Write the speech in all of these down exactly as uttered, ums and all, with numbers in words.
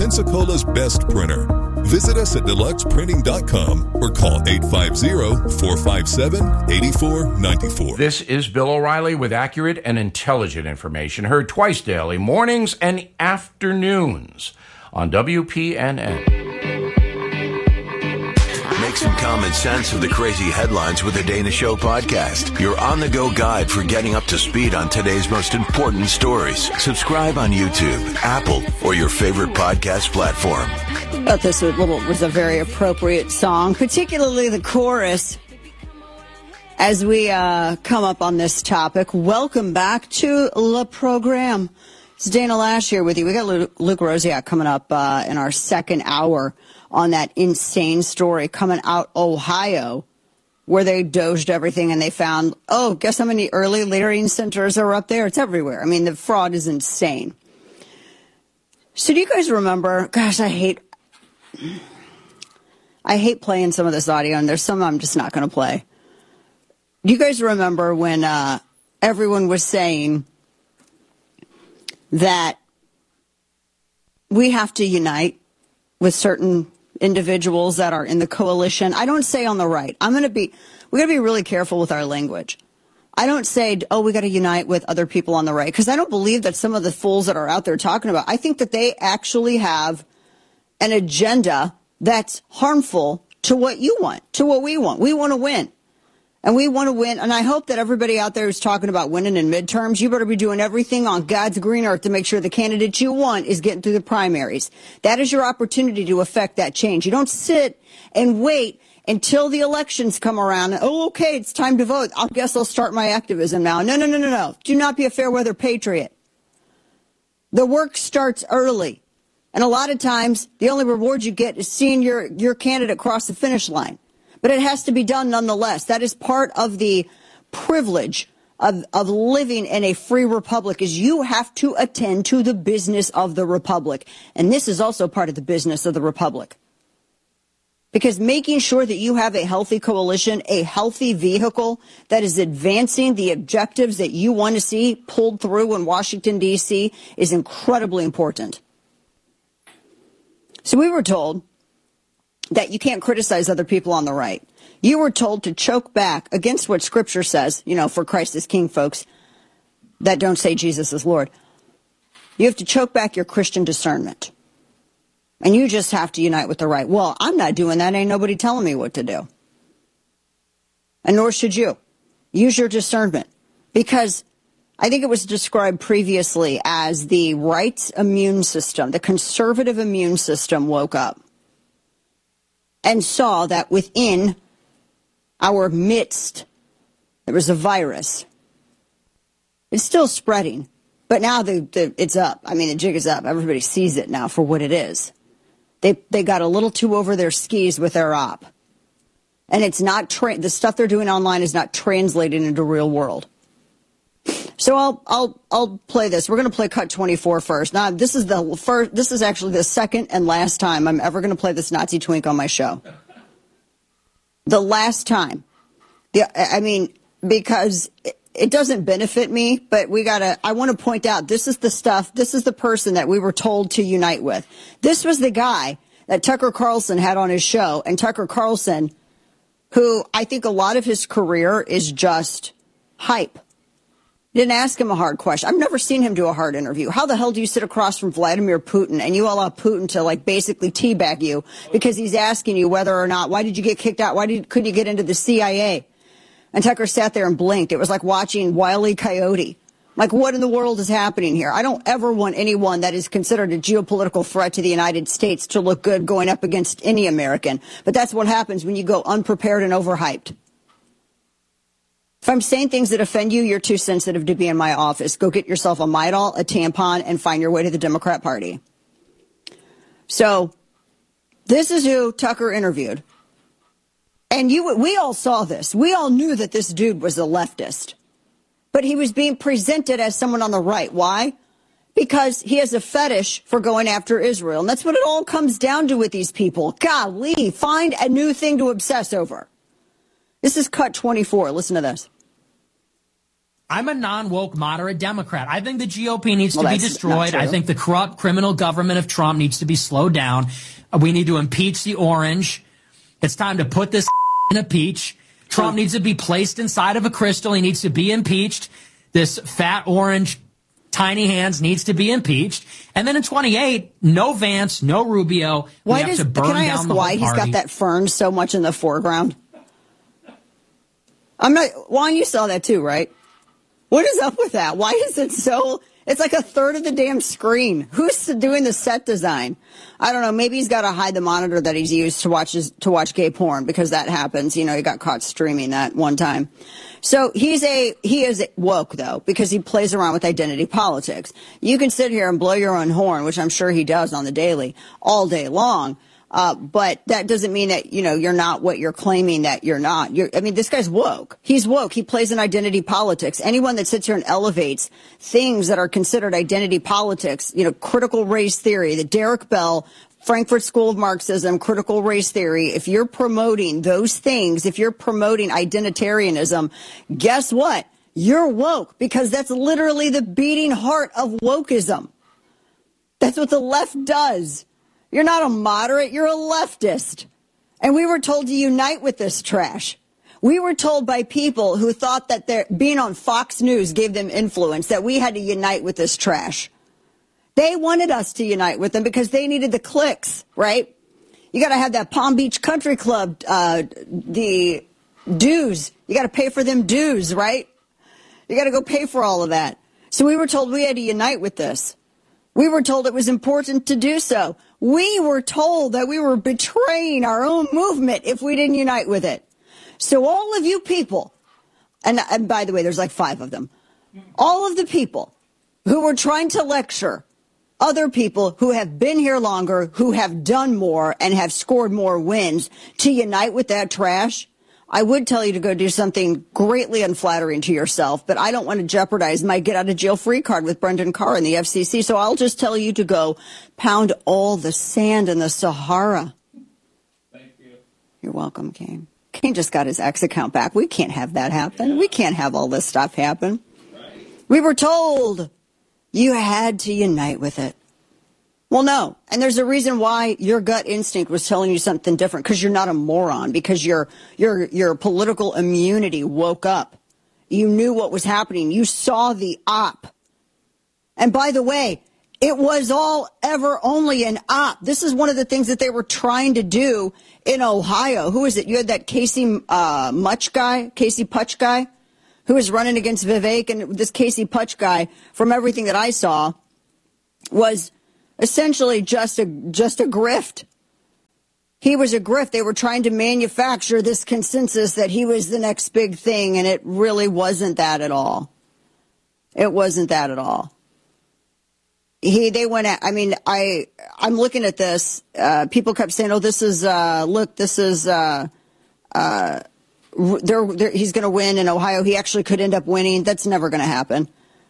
Pensacola's best printer. Visit us at deluxe printing dot com or call eight five zero, four five seven, eight four nine four. This is Bill O'Reilly with accurate and intelligent information, heard twice daily, mornings and afternoons on W P N N. Make some common sense of the crazy headlines with the Dana Show podcast. Your on-the-go guide for getting up to speed on today's most important stories. Subscribe on YouTube, Apple, or your favorite podcast platform. I thought this little was a very appropriate song, particularly the chorus. As we uh, come up on this topic, welcome back to Le Programme. It's Dana Lash here with you. We got Luke, Luke Rosiak coming up uh, in our second hour on that insane story coming out Ohio, where they doged everything and they found, oh, guess how many early learning centers are up there? It's everywhere. I mean, the fraud is insane. So do you guys remember, gosh, I hate, I hate playing some of this audio, and there's some I'm just not going to play. Do you guys remember when uh, everyone was saying that we have to unite with certain individuals that are in the coalition? I don't say on the right. I'm going to be, we got to be really careful with our language. I don't say, oh, we got to unite with other people on the right, because I don't believe that some of the fools that are out there talking about, I think that they actually have an agenda that's harmful to what you want, to what we want. We want to win. And we want to win. And I hope that everybody out there who's talking about winning in midterms, you better be doing everything on God's green earth to make sure the candidate you want is getting through the primaries. That is your opportunity to affect that change. You don't sit and wait until the elections come around. Oh, okay, it's time to vote. I guess I'll start my activism now. No, no, no, no, no. Do not be a fair weather patriot. The work starts early. And a lot of times, the only reward you get is seeing your, your candidate cross the finish line. But it has to be done nonetheless. That is part of the privilege of, of living in a free republic, is you have to attend to the business of the republic. And this is also part of the business of the republic. Because making sure that you have a healthy coalition, a healthy vehicle that is advancing the objectives that you want to see pulled through in Washington, D C is incredibly important. So we were told that you can't criticize other people on the right. You were told to choke back against what Scripture says, you know, for Christ is King, folks, that don't say Jesus is Lord. You have to choke back your Christian discernment. And you just have to unite with the right. Well, I'm not doing that. Ain't nobody telling me what to do. And nor should you. Use your discernment. Because I think it was described previously as the right's immune system, the conservative immune system woke up and saw that within our midst there was a virus. It's still spreading, but now the, the, it's up. I mean, the jig is up. Everybody sees it now for what it is. They they got a little too over their skis with their op. And it's not, tra- the stuff they're doing online is not translated into real world. So I'll I'll I'll play this. We're going to play cut twenty-four first. Now this is the first. This is actually the second and last time I'm ever going to play this Nazi twink on my show. The last time. The I mean, because it, it doesn't benefit me, but we gotta. I want to point out this is the stuff. This is the person that we were told to unite with. This was the guy that Tucker Carlson had on his show, and Tucker Carlson, who I think a lot of his career is just hype. Didn't ask him a hard question. I've never seen him do a hard interview. How the hell do you sit across from Vladimir Putin and you allow Putin to like basically teabag you because he's asking you whether or not, why did you get kicked out? Why did, couldn't you get into the C I A? And Tucker sat there and blinked. It was like watching Wile E. Coyote. Like, what in the world is happening here? I don't ever want anyone that is considered a geopolitical threat to the United States to look good going up against any American. But that's what happens when you go unprepared and overhyped. If I'm saying things that offend you, you're too sensitive to be in my office. Go get yourself a Midol, a tampon, and find your way to the Democrat Party. So this is who Tucker interviewed. And you, we all saw this. We all knew that this dude was a leftist. But he was being presented as someone on the right. Why? Because he has a fetish for going after Israel. And that's what it all comes down to with these people. Golly, find a new thing to obsess over. This is cut twenty-four. Listen to this. I'm a non-woke moderate Democrat. I think the G O P needs well, to be destroyed. I think the corrupt criminal government of Trump needs to be slowed down. We need to impeach the orange. It's time to put this in a peach. Trump needs to be placed inside of a crystal. He needs to be impeached. This fat orange tiny hands needs to be impeached. And then in twenty-eight, no Vance, no Rubio. Why we have does, to burn can I down ask the why whole he's got that fern so much in the foreground? I'm not, Juan, you saw that too, right? What is up with that? Why is it so, it's like a third of the damn screen. Who's doing the set design? I don't know. Maybe he's got to hide the monitor that he's used to watch his, to watch gay porn, because that happens. You know, he got caught streaming that one time. So he's a, he is woke though, because he plays around with identity politics. You can sit here and blow your own horn, which I'm sure he does on the daily, all day long. Uh, but that doesn't mean that, you know, you're not what you're claiming that you're not. You're, I mean, this guy's woke. He's woke. He plays in identity politics. Anyone that sits here and elevates things that are considered identity politics, you know, critical race theory, the Derek Bell, Frankfurt School of Marxism, critical race theory, if you're promoting those things, if you're promoting identitarianism, guess what? You're woke, because that's literally the beating heart of wokeism. That's what the left does. You're not a moderate, you're a leftist. And we were told to unite with this trash. We were told by people who thought that their, being on Fox News gave them influence, that we had to unite with this trash. They wanted us to unite with them because they needed the clicks, right? You got to have that Palm Beach Country Club, uh, the dues. You got to pay for them dues, right? You got to go pay for all of that. So we were told we had to unite with this. We were told it was important to do so. We were told that we were betraying our own movement if we didn't unite with it. So all of you people, and, and by the way, there's like five of them, all of the people who were trying to lecture other people who have been here longer, who have done more and have scored more wins to unite with that trash, I would tell you to go do something greatly unflattering to yourself, but I don't want to jeopardize my get-out-of-jail-free card with Brendan Carr and the F C C, so I'll just tell you to go pound all the sand in the Sahara. Thank you. You're welcome, Kane. Kane just got his X account back. We can't have that happen. We can't have all this stuff happen. Right. We were told you had to unite with it. Well, no. And there's a reason why your gut instinct was telling you something different, because you're not a moron, because your your your political immunity woke up. You knew what was happening. You saw the op. And by the way, it was all ever only an op. This is one of the things that they were trying to do in Ohio. Who is it? You had that Casey uh, Much guy, Casey Putch guy, who was running against Vivek. And this Casey Putch guy, from everything that I saw, was essentially just a just a grift. He was a grift. They were trying to manufacture this consensus that he was the next big thing, and it really wasn't that at all. It wasn't that at all. He, they went at, I mean, I, I'm looking at this. Uh, people kept saying, oh, this is, uh, look, this is, uh, uh, they're, they're, he's going to win in Ohio. He actually could end up winning. That's never going to happen.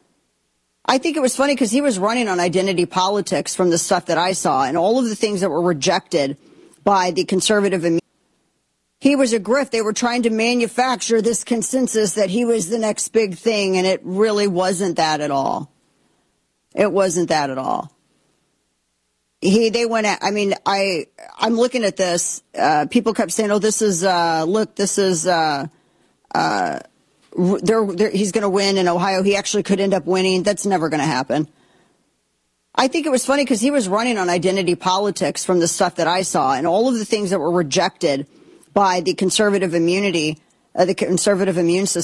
I think it was funny because he was running on identity politics from the stuff that I saw, and all of the things that were rejected by the conservative. Im- he was a grift. They were trying to manufacture this consensus that he was the next big thing, and it really wasn't that at all. It wasn't that at all. He, they went at, I mean, I, I'm looking at this. Uh, people kept saying, oh, this is, uh, look, this is, uh, uh, They're, they're, he's going to win in Ohio. He actually could end up winning. That's never going to happen. I think it was funny because he was running on identity politics from the stuff that I saw, and all of the things that were rejected by the conservative immunity, uh, the conservative immune system.